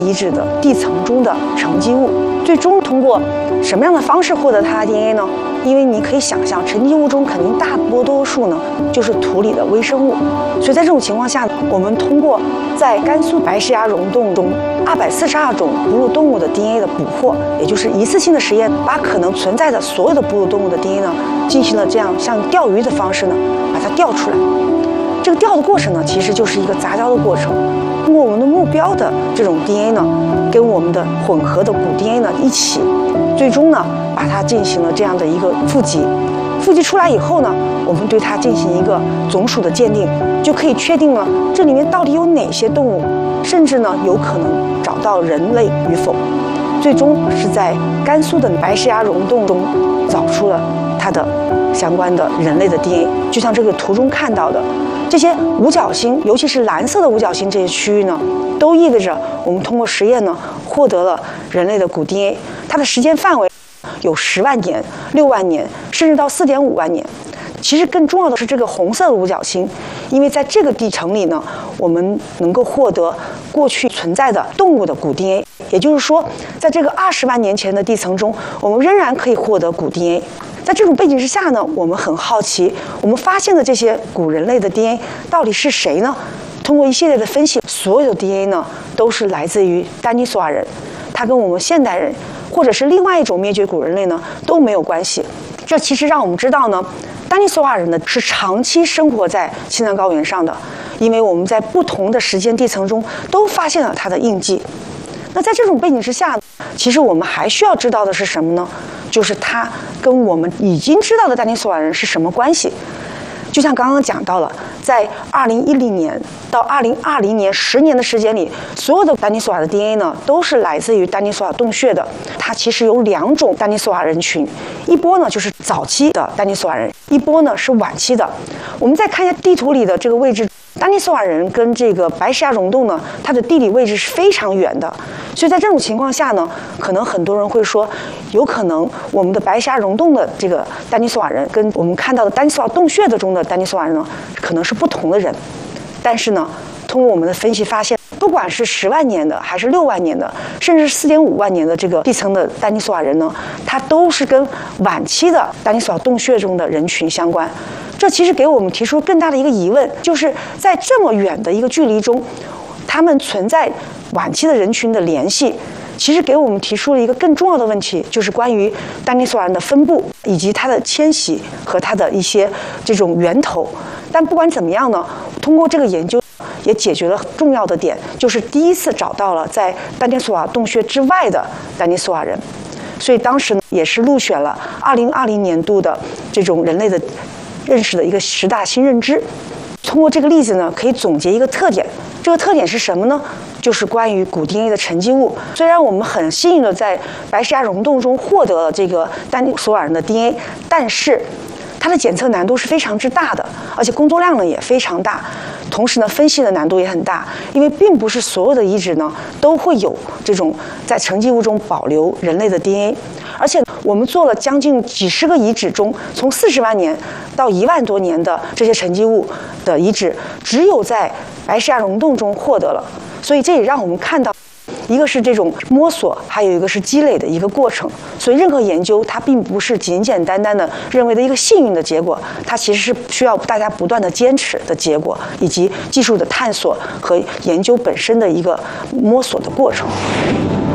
遗址的地层中的沉积物。最终通过什么样的方式获得它的 DNA 呢？因为你可以想象，沉积物中肯定大多数呢就是土里的微生物，所以在这种情况下，我们通过在甘肃白石崖溶洞中242种哺乳动物的 DNA 的捕获，也就是一次性的实验，把可能存在的所有的哺乳动物的 DNA 呢进行了这样像钓鱼的方式呢把它钓出来。这个钓的过程呢，其实就是一个杂交的过程。通过我们的目标的这种 DNA 呢，跟我们的混合的骨 DNA 呢一起，最终呢把它进行了这样的一个富集。富集出来以后呢，我们对它进行一个总属的鉴定，就可以确定了这里面到底有哪些动物，甚至呢有可能找到人类与否。最终是在甘肃的白石崖溶洞中找出了它的相关的人类的 DNA， 就像这个图中看到的。这些五角星，尤其是蓝色的五角星这些区域呢，都意味着我们通过实验呢，获得了人类的骨 DNA。它的时间范围有10万年、6万年，甚至到4.5万年。其实更重要的是这个红色的五角星，因为在这个地层里呢，我们能够获得过去存在的动物的骨 DNA。也就是说，在这个20万年前的地层中，我们仍然可以获得骨 DNA。在这种背景之下呢，我们很好奇，我们发现的这些古人类的 DNA 到底是谁呢？通过一系列的分析，所有的 DNA 呢都是来自于丹尼索瓦人，它跟我们现代人或者是另外一种灭绝古人类呢都没有关系。这其实让我们知道呢，丹尼索瓦人呢是长期生活在青藏高原上的，因为我们在不同的时间地层中都发现了它的印记。那在这种背景之下，其实我们还需要知道的是什么呢？就是它跟我们已经知道的丹尼索瓦人是什么关系。就像刚刚讲到了，在2010年到2020年10年的时间里，所有的丹尼索瓦的 DNA 呢都是来自于丹尼索瓦洞穴的。它其实有2种丹尼索瓦人群，一波呢就是早期的丹尼索瓦人，一波呢是晚期的。我们再看一下地图里的这个位置，丹尼索瓦人跟这个白石崖溶洞呢，它的地理位置是非常远的。所以在这种情况下呢，可能很多人会说，有可能我们的白石崖溶洞的这个丹尼索瓦人跟我们看到的丹尼索瓦洞穴的中的丹尼索瓦人呢，可能是不同的人。但是呢，通过我们的分析发现，不管是10万年的，还是6万年的，甚至是4.5万年的这个地层的丹尼索瓦人呢，它都是跟晚期的丹尼索瓦洞穴中的人群相关。这其实给我们提出更大的一个疑问，就是在这么远的一个距离中，他们存在晚期的人群的联系，其实给我们提出了一个更重要的问题，就是关于丹尼索瓦人的分布以及它的迁徙和它的一些这种源头。但不管怎么样呢，通过这个研究也解决了重要的点，就是第一次找到了在丹尼索瓦洞穴之外的丹尼索瓦人。所以当时呢，也是入选了2020年度的这种人类的认识的一个10大新认知。通过这个例子呢，可以总结一个特点，这个特点是什么呢？就是关于骨 DNA 的沉积物。虽然我们很幸运的在白石崖溶洞中获得了这个丹尼索瓦人的 DNA， 但是它的检测难度是非常之大的，而且工作量呢也非常大，同时呢分析的难度也很大，因为并不是所有的遗址呢都会有这种在沉积物中保留人类的 DNA。而且我们做了将近几十个遗址中，从40万年到1万多年的这些沉积物的遗址，只有在白石崖溶洞中获得了。所以这也让我们看到，一个是这种摸索，还有一个是积累的一个过程。所以任何研究它并不是简简单单的认为的一个幸运的结果，它其实是需要大家不断的坚持的结果，以及技术的探索和研究本身的一个摸索的过程。